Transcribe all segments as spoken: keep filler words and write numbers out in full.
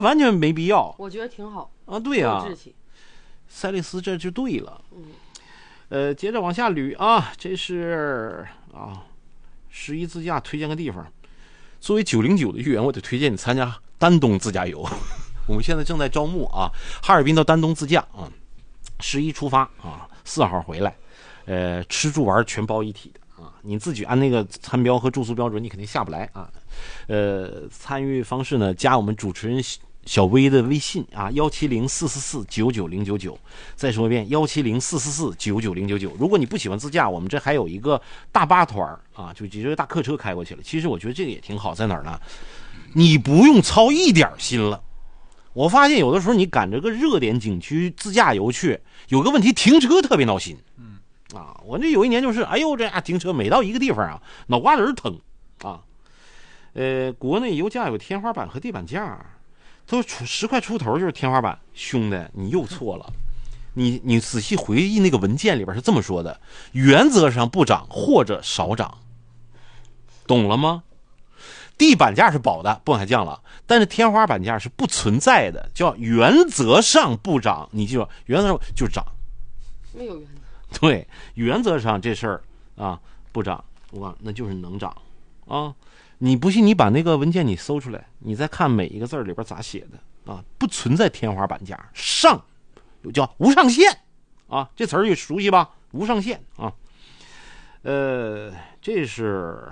完全没必要。 我觉得挺好啊，对呀、啊，赛利斯这就对了。 嗯， 呃，接着往下捋啊，这是啊，十一自驾推荐个地方。作为九零九的会员，我得推荐你参加丹东自驾游。我们现在正在招募啊，哈尔滨到丹东自驾啊，十一出发啊，四号回来，呃，吃住玩全包一体的啊，你自己按那个餐标和住宿标准，你肯定下不来啊。呃，参与方式呢，加我们主持人小薇的微信啊，幺七零四四四九九零九九。再说一遍，幺七零四四四九九零九九。如果你不喜欢自驾，我们这还有一个大巴团啊，就直接大客车开过去了。其实我觉得这个也挺好，在哪儿呢？你不用操一点心了。我发现有的时候你赶着个热点景区自驾游去，有个问题，停车特别闹心。嗯，啊，我这有一年就是，哎呦，这啊停车每到一个地方啊，脑瓜子疼啊。呃，国内油价有天花板和地板价，都出十块出头就是天花板。兄弟，你又错了。你你仔细回忆那个文件里边是这么说的：原则上不涨或者少涨，懂了吗？地板价是保的，不往下降了，但是天花板价是不存在的，叫原则上不涨。你记住，原则上就涨， 没有原则。 对，原则上这事儿啊不涨，我那就是能涨啊。你不信，你把那个文件你搜出来，你再看每一个字里边咋写的啊，不存在天花板价，上有叫无上限啊，这词儿也熟悉吧？无上限啊，呃，这是。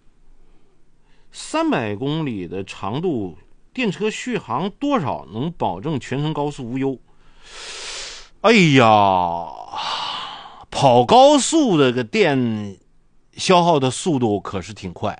三百公里的长度，电车续航多少能保证全程高速无忧？哎呀，跑高速的个电消耗的速度可是挺快，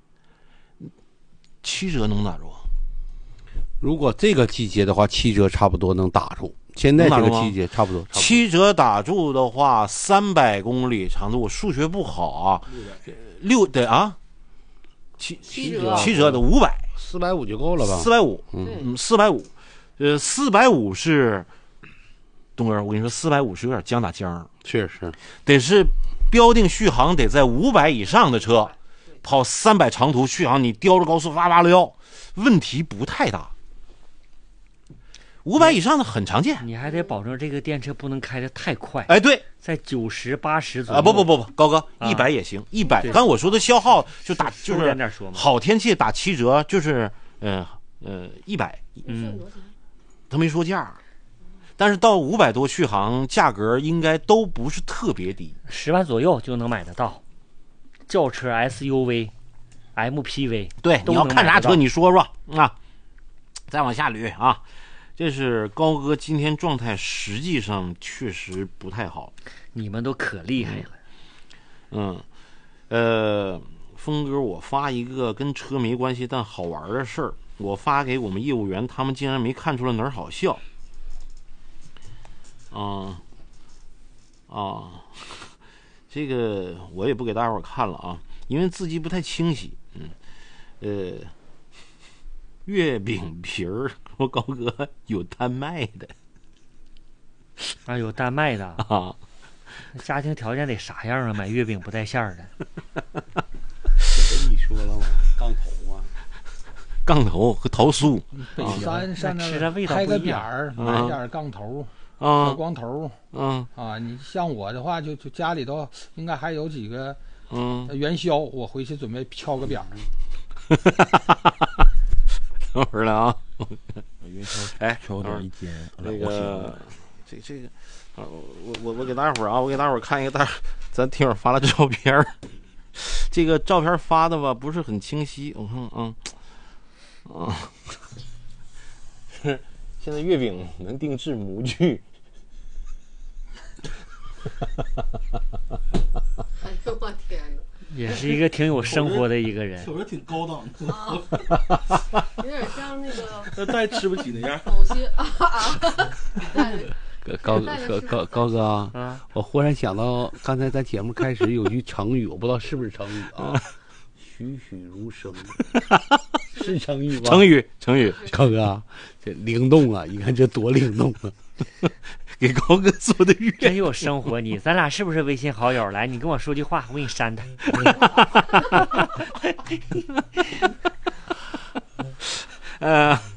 七折能打住？ 如果这个季节的话，七折差不多能打住。现在这个季节差不多， 七折打住的话，三百公里长度，我数学不好啊，六得啊。七七折七折的五百， 四百五就够了吧？ 四百五， 嗯， 四百五，呃，四百五是东哥，我跟你说，四百五是有点将打将， 确实得是标定续航得在五百以上的车，跑三百长途续航，你叼着高速哇哇撩，问题不太大。五百以上的很常见， 你还得保证这个电车不能开得太快。 哎，对， 在九十八十左右啊，不不不不，高哥，一百也行，一百。刚我说的消耗就打就是好天气打七折，就是呃呃一百， 嗯， 他没说价，但是到五百多续航，价格应该都不是特别低， 十万左右就能买得到。轿车、S U V、M P V， 对，你要看啥车你说说啊。再往下捋啊。这是高哥今天状态实际上确实不太好， 你们都可厉害了。 嗯，呃，峰哥，我发一个跟车没关系但好玩的事儿，我发给我们业务员，他们竟然没看出来哪儿好笑。啊、嗯、啊，这个我也不给大伙儿看了啊，因为字迹不太清晰。嗯，呃。月饼皮儿，我高哥有单卖的啊，有单卖的啊。 家庭条件得啥样啊？买月饼不带馅儿的。 我跟你说了吗？杠头啊， 杠头和桃酥。 北山上那开个点儿，买点杠头啊，小光头。嗯啊，你像我的话，就就家里头应该还有几个嗯元宵，我回去准备敲个扁儿。 等会儿了啊！哎， 挑点一煎， 这个，这这个，啊，我我我给大伙儿啊，我给大伙儿看一个大，咱听友发了照片儿，这个照片发的吧不是很清晰，我看啊，啊，是现在月饼能定制模具。 哎呦我天哪！ 也是一个挺有生活的一个人， 瞅着挺高档的， 啊、有点像那个， 那再吃不起那样。 某些啊啊， 高高高高哥啊，我忽然想到，刚才咱节目开始有句成语，我不知道是不是成语啊，栩栩如生，是成语吗？ 成语，成语。 高哥，这灵动啊！你看这多灵动啊！ 给高哥做的月真有生活你，咱俩是不是微信好友？来，你跟我说句话，我给你删他。 呃，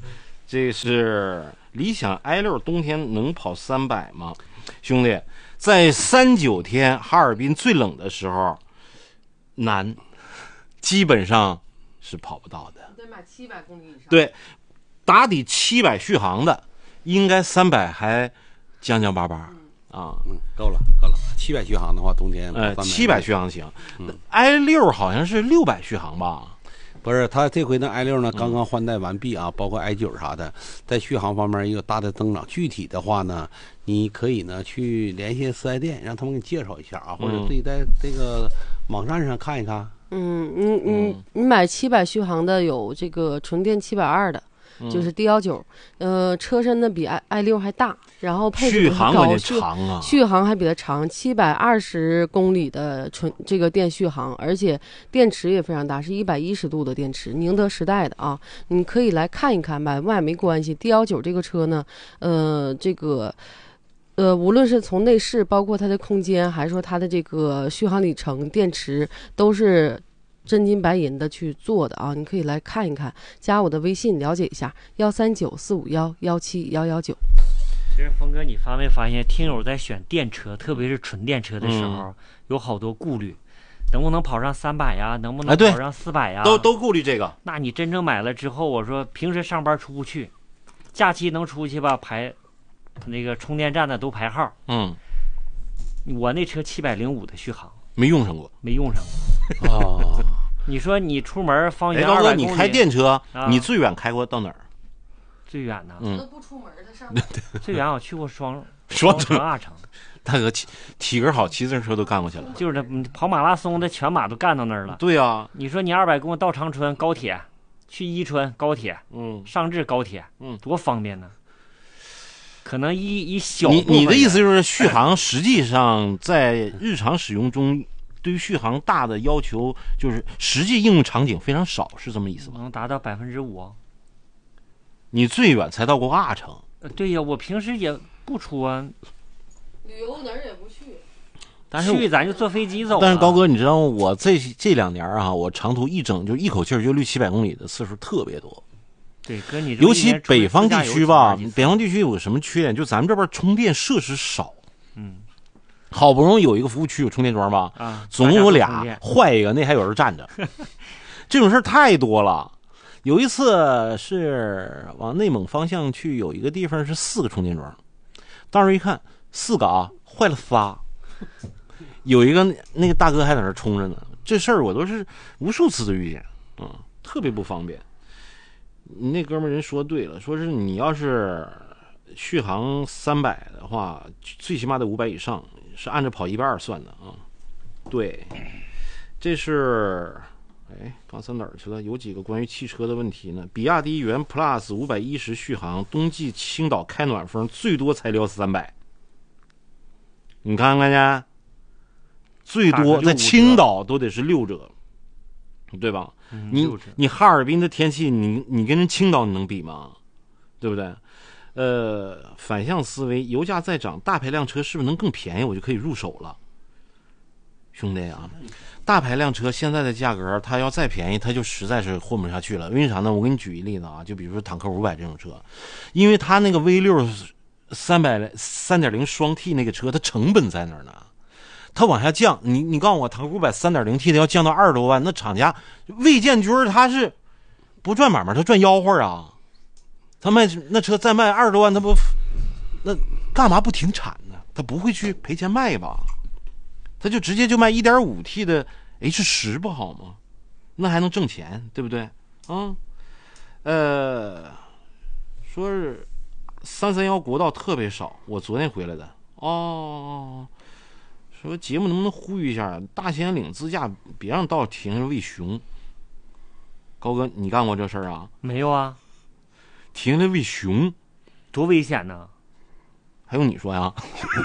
这是理想 i 六冬天能跑三百吗？兄弟，在三九天哈尔滨最冷的时候，难，基本上是跑不到的。 得买七百公里以上。 对，打底七百续航的，应该三百还将将巴巴。啊， 嗯，够了，够了。七百续航的话，冬天呃，七百续航行。嗯 ，i 六好像是六百续航吧？ 不是，它这回的 i 六呢，刚刚换代完毕啊，包括 i 九啥的，在续航方面也有大的增长。具体的话呢，你可以呢去联系四 S 店，让他们给你介绍一下啊，或者自己在这个网站上看一看。 嗯，你你你买七百续航的有这个纯电七百二的。就是 D 幺九，呃，车身呢比 i i 六还大，然后配置续航高， 长啊， 续航还比它长，七百二十公里的纯这个电续航，而且电池也非常大，是一百一十度的电池，宁德时代的啊，你可以来看一看，买不买没关系。D 幺九这个车呢，呃，这个。呃，无论是从内饰，包括它的空间，还是说它的这个续航里程、电池，都是真金白银的去做的啊！你可以来看一看，加我的微信了解一下，幺三九四五幺幺七幺幺九。 其实峰哥，你发没发现，听友在选电车，特别是纯电车的时候，嗯、有好多顾虑，能不能跑上三百呀？能不能跑上四百呀？ 都都顾虑这个。 那你真正买了之后，我说平时上班出不去，假期能出去吧？排那个充电站的都排号。 嗯， 我那车七百零五的续航。 没用上过， 没用上过哦。你说你出门方圆二百公里， 你开电车，啊、你最远开过到哪儿？ 最远呢？ 嗯，都不出门的上面。 最远我去过双双城阿城。 大哥体体格好，骑自行车都干过去了。 就是跑马拉松的全马都干到那儿了。 对呀、啊， 你说你二百公里到长春高铁，去伊春高铁， 嗯， 上至高铁， 嗯， 多方便呢。可能一一小你你的意思就是续航实际上在日常使用中对于续航大的要求就是实际应用场景非常少，是这么意思吗？ 能达到百分之五。 你最远才到过阿城。 呃，对呀，我平时也不出啊， 旅游哪儿也不去。 但是去咱就坐飞机走。 但是高哥，你知道我这这两年啊，我长途一整就一口气就六七百公里的次数特别多。 对，哥你尤其北方地区吧，北方地区有个什么缺点？就咱们这边充电设施少。 嗯， 好不容易有一个服务区有充电桩吧， 啊， 总共有俩，坏一个那还有人站着，这种事儿太多了。有一次是往内蒙方向去，有一个地方是四个充电桩，到时候一看四个啊，坏了仨，有一个那个大哥还在那充着呢。这事儿我都是无数次的遇见，嗯，特别不方便。你那哥们人说对了，说是你要是续航三百的话，最起码得五百以上，是按照跑一百二算的啊。对，这是，哎，刚才哪儿去了？有几个关于汽车的问题呢？比亚迪元 Plus 五百一十续航，冬季青岛开暖风，最多才撩三百。你看看去，最多在青岛都得是六折，对吧？ 嗯、 你你哈尔滨的天气，你你跟人青岛你能比吗？对不对？呃，反向思维，油价再涨，大排量车是不是能更便宜？我就可以入手了。兄弟啊，大排量车现在的价格，它要再便宜，它就实在是混不下去了。为啥呢？我给你举一例子啊，就比如说坦克五百这种车，因为它那个 V 六三百三点零双 T 那个车，它成本在哪儿呢？它往下降，你你告诉我，坦克五百三点零 T 的要降到二十多万，那厂家魏建军他是不赚买卖，他赚吆喝啊。他卖那车再卖二十多万，他不那干嘛不停产呢？他不会去赔钱卖吧？他就直接就卖 一点五 T 的 H 十 不好吗？那还能挣钱，对不对？啊，呃，说是三三幺国道特别少，我昨天回来的哦。说节目能不能呼吁一下，大兴岭自驾别让道停着喂熊。高哥，你干过这事儿啊？ 没有啊。 停着喂熊， 多危险呢！ 还用你说呀？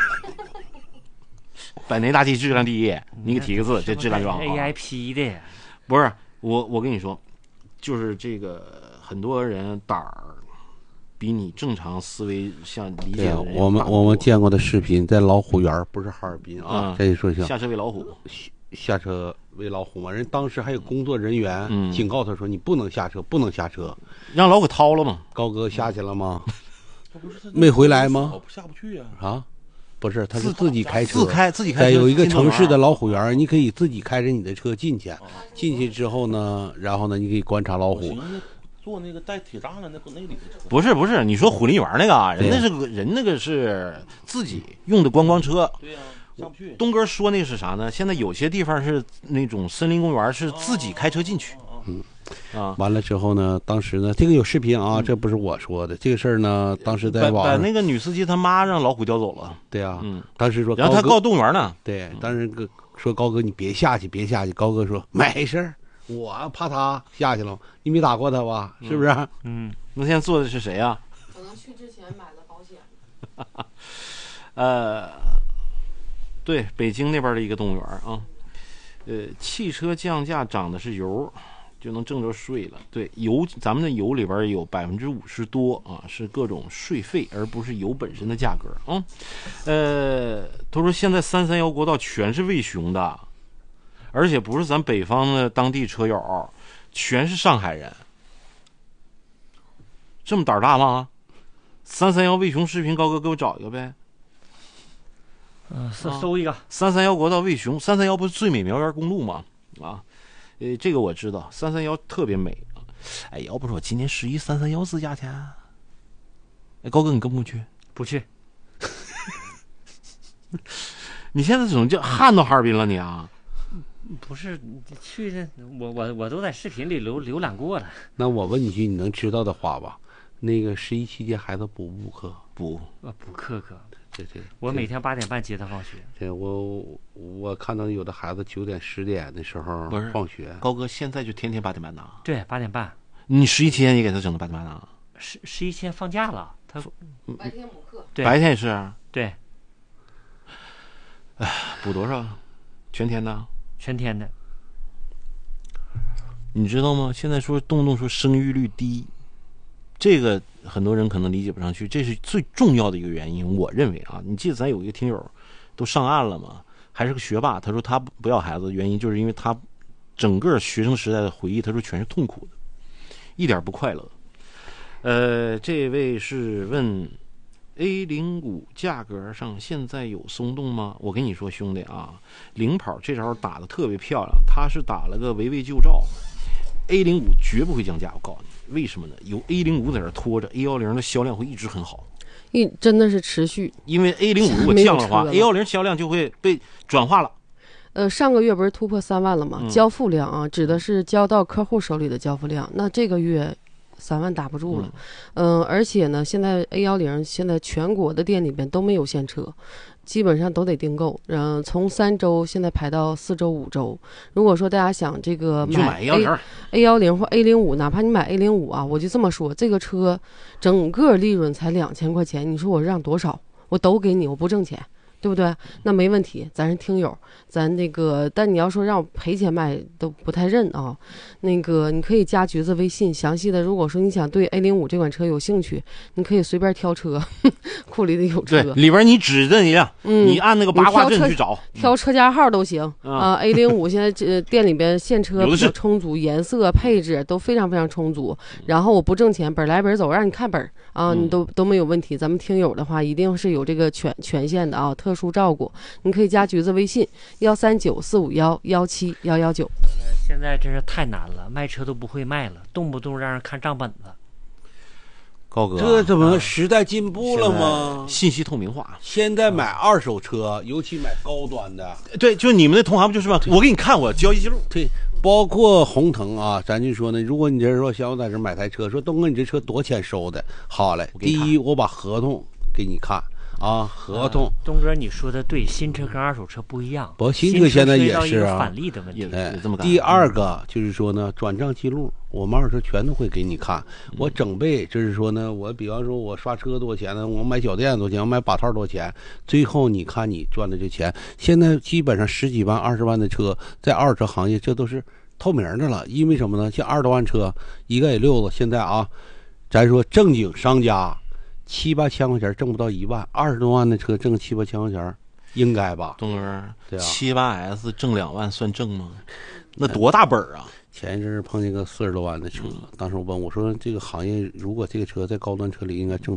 本内大气质量第一，你给提个字，这质量就好。 A I P 的， 不是我，我跟你说，就是这个很多人胆儿比你正常思维像理解的人。 我们我们见过的视频，在老虎园，不是哈尔滨啊。这一说一下， 下车喂老虎。 下车喂老虎吗？人当时还有工作人员、嗯、警告他说你不能下车，不能下车， 让老给掏了吗？ 高哥下去了吗？没回来吗？ 下不去呀、 啊！啊，不是，他是自己开车， 自开自己开车。 有一个城市的老虎园，你可以自己开着你的车进去，进去之后呢，然后呢，你可以观察老虎。 做那个带铁栅栏的那里的车， 不是不是，你说虎林园那个啊，人那是个人那个是自己用的观光车。 对呀、啊，下不去。 东哥说那个是啥呢？现在有些地方是那种森林公园，是自己开车进去。 嗯。啊，完了之后呢，当时呢，这个有视频啊，嗯、这不是我说的，这个事儿呢，当时在网上， 把那个女司机他妈让老虎叼走了。 对啊， 嗯， 当时说， 然后他告动物园呢。 对，当时个说高哥你别下去，别下去。高哥说没事儿，我怕他下去了，你没打过他吧？是不是？ 嗯，那现在坐的是谁呀、啊？ 可能去之前买了保险。 呃，对，北京那边的一个动物园啊。呃，汽车降价涨的是油，就能挣着税了。对，油咱们的油里边有百分之五十多啊，是各种税费，而不是油本身的价格啊。呃，他说现在三三幺国道全是喂熊的，而且不是咱北方的当地车友，全是上海人。这么胆大吗？三三幺喂熊视频，高哥给我找一个呗。 嗯，搜搜一个三三幺国道喂熊，三三幺不是最美苗园公路吗？啊，呃，这个我知道，三三幺特别美。哎，要不是我今年十一三三幺自驾去，哎，高哥你跟不去？ 不去。 你现在怎么就旱到哈尔滨了你啊？ 不是去的，我我我都在视频里浏浏览过了。 那我问你句你能知道的话吧？那个十一期间孩子补不补课？ 补啊，补课课。 对对， 我每天八点半接他放学。 对，我我看到有的孩子九点十点的时候放学。 高哥现在就天天八点半呢。 对，八点半。 你十一期间也给他整到八点半呢？ 十十一期间放假了，他白天补课。 对， 白天也是。 对。 哎，补多少？全天的。 全天的。 你知道吗？现在说动不动说生育率低。这个很多人可能理解不上去，这是最重要的一个原因。我认为啊，你记得咱有一个听友都上岸了吗？还是个学霸，他说他不要孩子，原因就是因为他整个学生时代的回忆，他说全是痛苦的，一点不快乐。呃，这位是问 A 零五 价格上现在有松动吗？我跟你说兄弟啊，领跑这招打得特别漂亮，他是打了个围魏救赵。A 零五 绝不会降价，我告诉你，为什么呢？有 A 零五 在这拖着 ，A 一零 的销量会一直很好， 一真的是持续。 因为 A 零五 如果降的话 ，A 一零 销量就会被转化了。 呃，上个月不是突破三万了吗？嗯、交付量啊，指的是交到客户手里的交付量。那这个月三万打不住了，嗯、呃，而且呢，现在 A 一零 现在全国的店里边都没有现车。基本上都得订购，嗯、呃，从三周现在排到四周、五周。如果说大家想这个买 A A 一零或 A 零五，哪怕你买 A 零五啊，我就这么说，这个车整个利润才两千块钱，你说我让多少，我都给你，我不挣钱。对不对？那没问题，咱是听友，咱那个，但你要说让我赔钱卖都不太认啊。那个，你可以加橘子微信，详细的，如果说你想对 A 零五 这款车有兴趣，你可以随便挑车，库里的有车， 对，里边你指着一辆，嗯，你按那个八卦阵去找， 挑车架号都行、嗯、啊。A 零五 现在这店里边现车比较充足，颜色配置都非常非常充足。然后我不挣钱，本来本走，让你看本啊，你都都没有问题。咱们听友的话，一定是有这个权权限的啊。特殊照顾，你可以加橘子微信幺三九四五幺幺七幺幺九。 现在真是太难了，卖车都不会卖了，动不动让人看账本子。 高哥， 这怎么时代进步了吗？ 信息透明化， 现在买二手车，尤其买高端的， 对，就你们的同行不就是吗？我给你看我交易记录， 对，包括宏腾啊，咱就说呢，如果你这说想我在这买台车，说东哥你这车多钱收的？好嘞，第一我把合同给你看。啊，合同、 啊，东哥，你说的对，新车跟二手车不一样。 不，新车现在也是啊， 返利的问题。 哎，第二个就是说呢，转账记录，我们二手车全都会给你看。嗯、我整备就是说呢，我比方说我刷车多少钱呢？我买脚垫多少钱？我买把套多少钱？最后你看你赚的这钱，现在基本上十几万、二十万的车，在二手车行业这都是透明的了。因为什么呢？像二十多万车，一个 A 六子，现在啊，咱说正经商家。七八千块钱挣不到一万，二十多万的车挣七八千块钱， 应该吧？ 东哥， 对啊， 七八 S 挣两万算挣吗？那多大本儿啊！ 前一阵碰见个四十多万的车，当时我问我说，这个行业如果这个车在高端车里应该挣